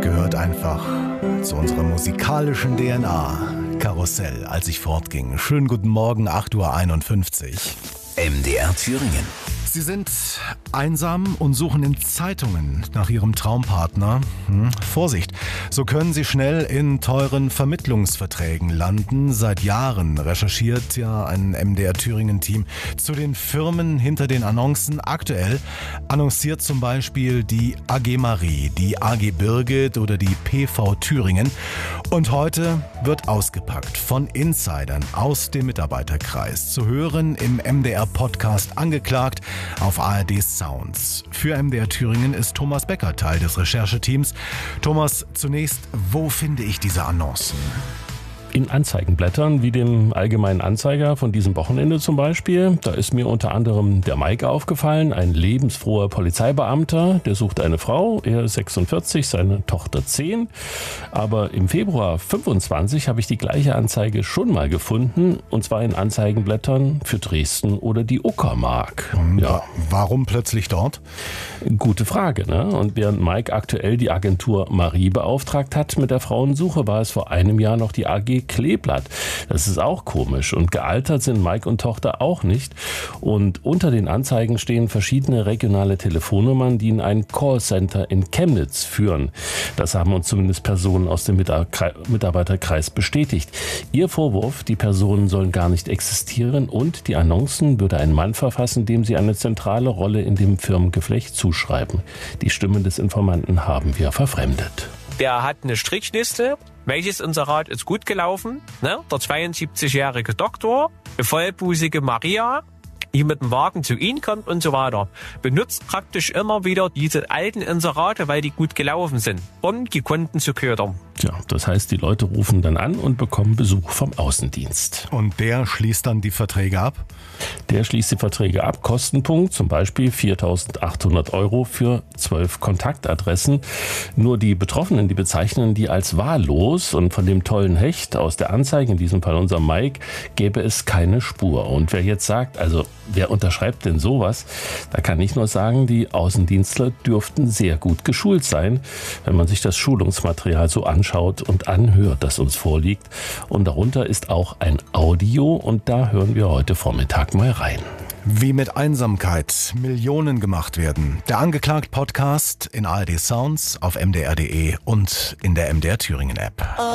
gehört einfach zu unserer musikalischen DNA. Karussell, als ich fortging. Schönen guten Morgen, 8:51 Uhr. MDR Thüringen. Sie sind einsam und suchen in Zeitungen nach Ihrem Traumpartner. Vorsicht, so können Sie schnell in teuren Vermittlungsverträgen landen. Seit Jahren recherchiert ja ein MDR Thüringen-Team zu den Firmen hinter den Annoncen. Aktuell annonciert zum Beispiel die AG Marie, die AG Birgit oder die PV Thüringen. Und heute wird ausgepackt von Insidern aus dem Mitarbeiterkreis. Zu hören im MDR-Podcast Angeklagt auf ARD Sounds. Für MDR Thüringen ist Thomas Becker Teil des Rechercheteams. Thomas, zunächst, wo finde ich diese Annoncen? In Anzeigenblättern wie dem Allgemeinen Anzeiger von diesem Wochenende zum Beispiel. Da ist mir unter anderem der Mike aufgefallen, ein lebensfroher Polizeibeamter. Der sucht eine Frau, er ist 46, seine Tochter 10. Aber im Februar 25 habe ich die gleiche Anzeige schon mal gefunden. Und zwar in Anzeigenblättern für Dresden oder die Uckermark. Ja. Warum plötzlich dort? Gute Frage, ne? Und während Mike aktuell die Agentur Marie beauftragt hat mit der Frauensuche, war es vor einem Jahr noch die AG Kleeblatt. Das ist auch komisch. Und gealtert sind Mike und Tochter auch nicht. Und unter den Anzeigen stehen verschiedene regionale Telefonnummern, die in ein Callcenter in Chemnitz führen. Das haben uns zumindest Personen aus dem Mitarbeiterkreis bestätigt. Ihr Vorwurf, die Personen sollen gar nicht existieren und die Annoncen würde ein Mann verfassen, dem sie eine zentrale Rolle in dem Firmengeflecht zuschreiben. Die Stimme des Informanten haben wir verfremdet. Der hat eine Strichliste. Welches Inserat ist gut gelaufen? Ne? Der 72-jährige Doktor, eine vollbusige Maria, die mit dem Wagen zu ihm kommt und so weiter. Benutzt praktisch immer wieder diese alten Inserate, weil die gut gelaufen sind, um die Kunden zu ködern. Ja, das heißt, die Leute rufen dann an und bekommen Besuch vom Außendienst. Und der schließt dann die Verträge ab? Der schließt die Verträge ab. Kostenpunkt zum Beispiel 4.800 € für 12 Kontaktadressen. Nur die Betroffenen, die bezeichnen die als wahllos. Und von dem tollen Hecht aus der Anzeige, in diesem Fall unser Mike, gäbe es keine Spur. Und wer jetzt sagt, also wer unterschreibt denn sowas? Da kann ich nur sagen, die Außendienstler dürften sehr gut geschult sein, wenn man sich das Schulungsmaterial so anschaut und anhört, das uns vorliegt. Und darunter ist auch ein Audio und da hören wir heute Vormittag mal rein. Wie mit Einsamkeit Millionen gemacht werden. Der Angeklagt-Podcast in ARD Sounds, auf mdr.de und in der MDR Thüringen App.